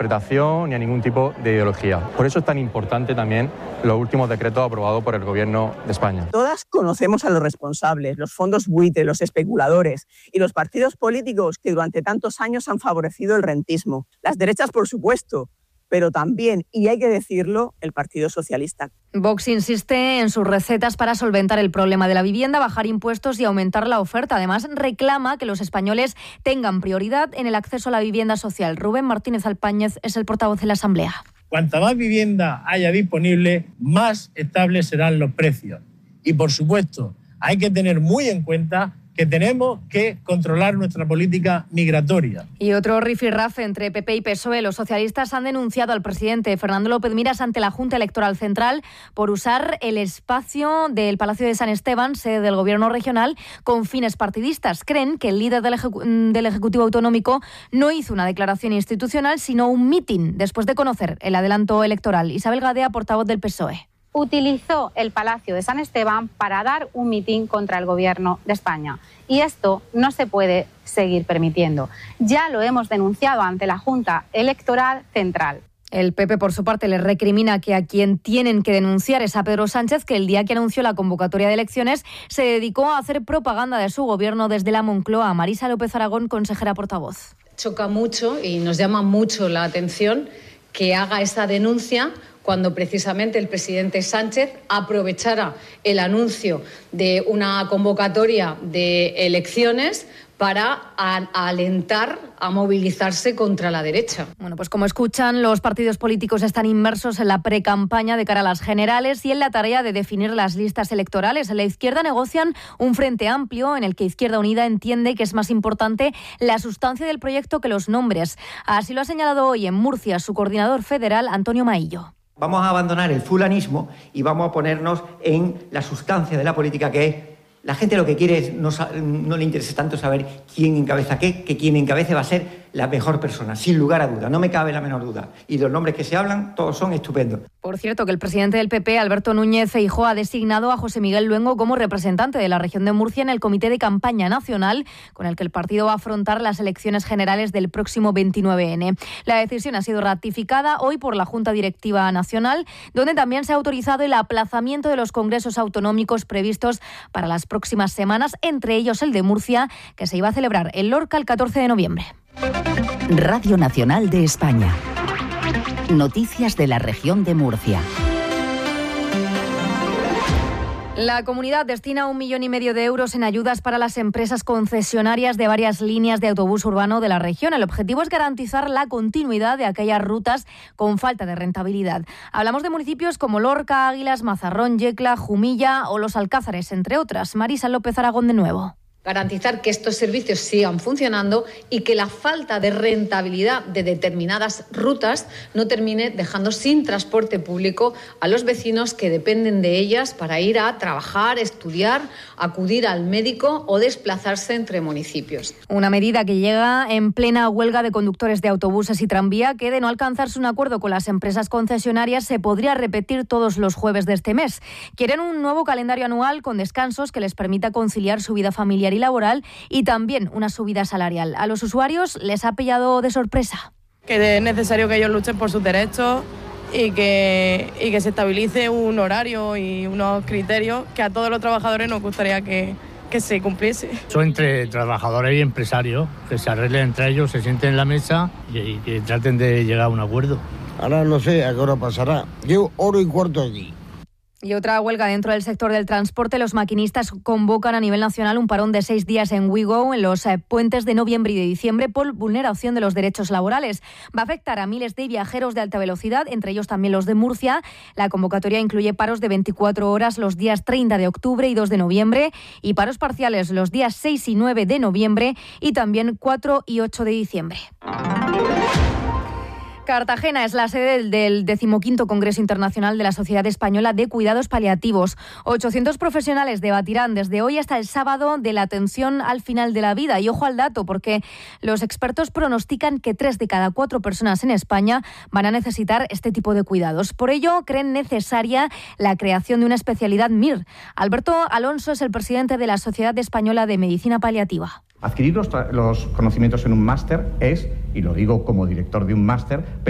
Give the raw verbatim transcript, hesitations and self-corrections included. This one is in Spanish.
interpretación ni a ningún tipo de ideología. Por eso es tan importante también los últimos decretos aprobados por el Gobierno de España. Todas conocemos a los responsables, los fondos buitre, los especuladores y los partidos políticos que durante tantos años han favorecido el rentismo. Las derechas, por supuesto, pero también, y hay que decirlo, el Partido Socialista. Vox insiste en sus recetas para solventar el problema de la vivienda, bajar impuestos y aumentar la oferta. Además, reclama que los españoles tengan prioridad en el acceso a la vivienda social. Rubén Martínez Alpáñez es el portavoz de la Asamblea. Cuanta más vivienda haya disponible, más estables serán los precios. Y, por supuesto, hay que tener muy en cuenta que tenemos que controlar nuestra política migratoria. Y otro rifirrafe entre P P y P S O E. Los socialistas han denunciado al presidente Fernando López Miras ante la Junta Electoral Central por usar el espacio del Palacio de San Esteban, sede del Gobierno regional, con fines partidistas. Creen que el líder del, ejecu- del Ejecutivo Autonómico no hizo una declaración institucional, sino un mitin después de conocer el adelanto electoral. Isabel Gadea, portavoz del P S O E. Utilizó el Palacio de San Esteban para dar un mitin contra el Gobierno de España. Y esto no se puede seguir permitiendo. Ya lo hemos denunciado ante la Junta Electoral Central. El P P, por su parte, le recrimina que a quien tienen que denunciar es a Pedro Sánchez, que el día que anunció la convocatoria de elecciones se dedicó a hacer propaganda de su gobierno desde la Moncloa. Marisa López Aragón, consejera portavoz. Choca mucho y nos llama mucho la atención que haga esa denuncia cuando precisamente el presidente Sánchez aprovechara el anuncio de una convocatoria de elecciones para a- alentar a movilizarse contra la derecha. Bueno, pues como escuchan, los partidos políticos están inmersos en la precampaña de cara a las generales y en la tarea de definir las listas electorales. En la izquierda negocian un frente amplio en el que Izquierda Unida entiende que es más importante la sustancia del proyecto que los nombres. Así lo ha señalado hoy en Murcia su coordinador federal, Antonio Maillo. Vamos a abandonar el fulanismo y vamos a ponernos en la sustancia de la política, que es la gente lo que quiere es, no, no le interesa tanto saber quién encabeza qué, que quien encabece va a ser la mejor persona, sin lugar a duda, no me cabe la menor duda. Y los nombres que se hablan, todos son estupendos. Por cierto, que el presidente del P P, Alberto Núñez Feijóo, ha designado a José Miguel Luengo como representante de la región de Murcia en el Comité de Campaña Nacional, con el que el partido va a afrontar las elecciones generales del próximo veintinueve ene. La decisión ha sido ratificada hoy por la Junta Directiva Nacional, donde también se ha autorizado el aplazamiento de los congresos autonómicos previstos para las próximas semanas, entre ellos el de Murcia, que se iba a celebrar en Lorca el catorce de noviembre. Radio Nacional de España. Noticias de la región de Murcia. La comunidad destina un millón y medio de euros en ayudas para las empresas concesionarias de varias líneas de autobús urbano de la región. El objetivo es garantizar la continuidad de aquellas rutas con falta de rentabilidad. Hablamos de municipios como Lorca, Águilas, Mazarrón, Yecla, Jumilla o Los Alcázares, entre otras. Marisa López Aragón de nuevo. Garantizar que estos servicios sigan funcionando y que la falta de rentabilidad de determinadas rutas no termine dejando sin transporte público a los vecinos que dependen de ellas para ir a trabajar, estudiar, acudir al médico o desplazarse entre municipios. Una medida que llega en plena huelga de conductores de autobuses y tranvía, que de no alcanzarse un acuerdo con las empresas concesionarias se podría repetir todos los jueves de este mes. Quieren un nuevo calendario anual con descansos que les permita conciliar su vida familiar y laboral y también una subida salarial. A los usuarios les ha pillado de sorpresa. Que es necesario que ellos luchen por sus derechos y que, y que se estabilice un horario y unos criterios que a todos los trabajadores nos gustaría que, que se cumpliese. Son entre trabajadores y empresarios, que se arreglen entre ellos, se sienten en la mesa y, y que traten de llegar a un acuerdo. Ahora no sé a qué hora pasará. Llevo hora y cuarto aquí. Y otra huelga dentro del sector del transporte. Los maquinistas convocan a nivel nacional un parón de seis días en WeGo en los eh, puentes de noviembre y de diciembre por vulneración de los derechos laborales. Va a afectar a miles de viajeros de alta velocidad, entre ellos también los de Murcia. La convocatoria incluye paros de veinticuatro horas los días treinta de octubre y dos de noviembre y paros parciales los días seis y nueve de noviembre y también cuatro y ocho de diciembre. Cartagena es la sede del, del decimoquinto Congreso Internacional de la Sociedad Española de Cuidados Paliativos. ochocientos profesionales debatirán desde hoy hasta el sábado de la atención al final de la vida. Y ojo al dato, porque los expertos pronostican que tres de cada cuatro personas en España van a necesitar este tipo de cuidados. Por ello, creen necesaria la creación de una especialidad M I R. Alberto Alonso es el presidente de la Sociedad Española de Medicina Paliativa. Adquirir los, los conocimientos en un máster es, y lo digo como director de un máster,